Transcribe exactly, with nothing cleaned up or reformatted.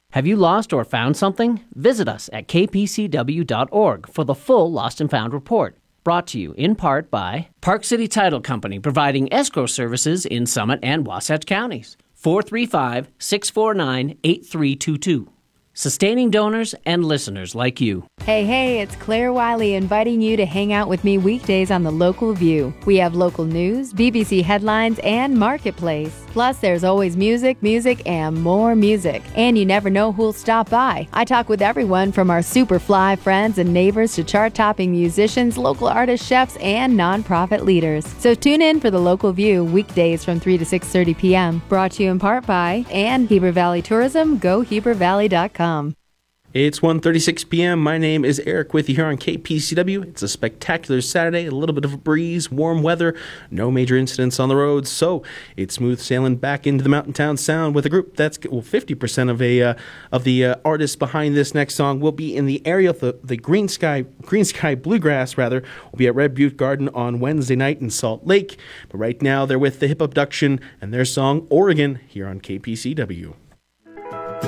Have you lost or found something? Visit us at k p c w dot org for the full Lost and Found report. Brought to you in part by Park City Title Company, providing escrow services in Summit and Wasatch counties. four three five, six four nine, eight three two two. Sustaining donors and listeners like you. Hey, hey, it's Claire Wiley inviting you to hang out with me weekdays on The Local View. We have local news, B B C headlines, and Marketplace. Plus, there's always music, music, and more music. And you never know who'll stop by. I talk with everyone from our super fly friends and neighbors to chart-topping musicians, local artists, chefs, and nonprofit leaders. So tune in for The Local View weekdays from three to six thirty p.m. Brought to you in part by and Heber Valley Tourism, go heber valley dot com. It's one thirty-six p.m. My name is Eric with you here on K P C W. It's a spectacular Saturday, a little bit of a breeze, warm weather, no major incidents on the roads, so it's smooth sailing back into the Mountain Town Sound with a group that's, well, fifty percent of a uh, of the uh, artists behind this next song will be in the area of the, the Green Sky Green Sky Bluegrass, rather, will be at Red Butte Garden on Wednesday night in Salt Lake. But right now they're with the Hip Abduction and their song Oregon here on K P C W.